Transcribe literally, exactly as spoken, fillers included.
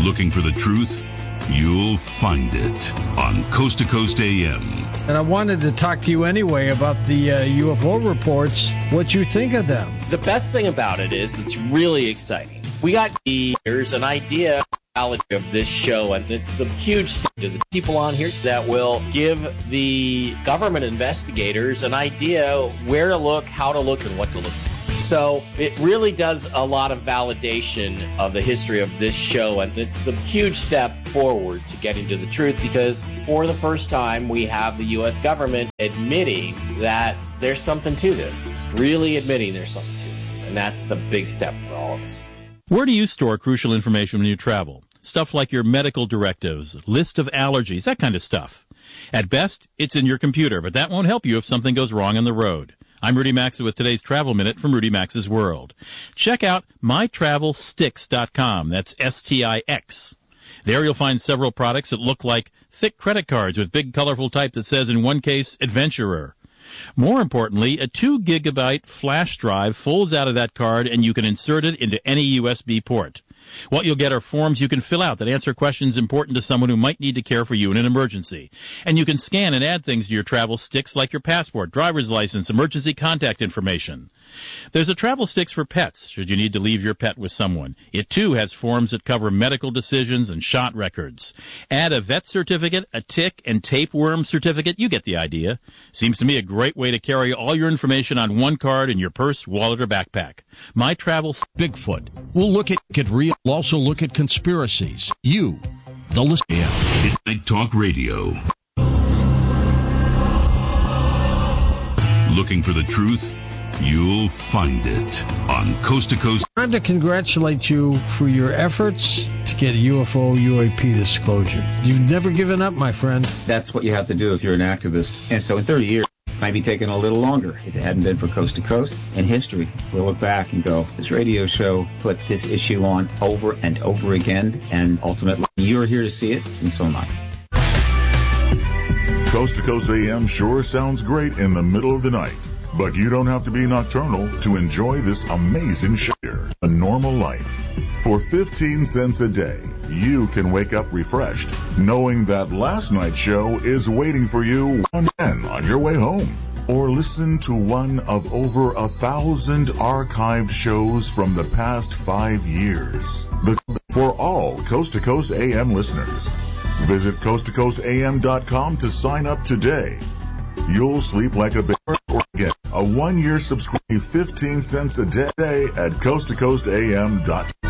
Looking for the truth? You'll find it on Coast to Coast A M. And I wanted to talk to you anyway about the uh, U F O reports, what you think of them. The best thing about it is it's really exciting. We got here's an idea of this show, and this is a huge thing to the people on here that will give the government investigators an idea where to look, how to look, and what to look for. So it really does a lot of validation of the history of this show, and this is a huge step forward to getting to the truth, because for the first time we have the U S government admitting that there's something to this, really admitting there's something to this, and that's the big step for all of us. Where do you store crucial information when you travel? Stuff like your medical directives, list of allergies, that kind of stuff. At best, it's in your computer, but that won't help you if something goes wrong on the road. I'm Rudy Maxa with today's Travel Minute from Rudy Maxa's World. Check out my travel stix dot com. That's S T I X. There you'll find several products that look like thick credit cards with big colorful type that says, in one case, Adventurer. More importantly, a two gigabyte flash drive folds out of that card and you can insert it into any U S B port. What you'll get are forms you can fill out that answer questions important to someone who might need to care for you in an emergency. And you can scan and add things to your travel sticks like your passport, driver's license, emergency contact information. There's a travel sticks for pets, should you need to leave your pet with someone. It, too, has forms that cover medical decisions and shot records. Add a vet certificate, a tick, and tapeworm certificate. You get the idea. Seems to me a great way to carry all your information on one card in your purse, wallet, or backpack. My travel... Bigfoot. We'll look at, at real... We'll also look at conspiracies. You, the list. Yeah. Midnight Talk Radio. Looking for the truth? You'll find it on Coast to Coast. I wanted to congratulate you for your efforts to get U F O U A P disclosure. You've never given up, my friend. That's what you have to do if you're an activist. And so in thirty years, it might be taking a little longer. If it hadn't been for Coast to Coast in history, we'll look back and go, this radio show put this issue on over and over again, and ultimately you're here to see it, and so am I. Coast to Coast A M sure sounds great in the middle of the night. But you don't have to be nocturnal to enjoy this amazing show. A Normal Life. For fifteen cents a day, you can wake up refreshed, knowing that last night's show is waiting for you on your way home. Or listen to one of over a thousand archived shows from the past five years. The, for all Coast to Coast A M listeners, visit coast to coast a m dot com to sign up today. You'll sleep like a bear or get a one-year subscription, fifteen cents a day at coast to coast a m dot com.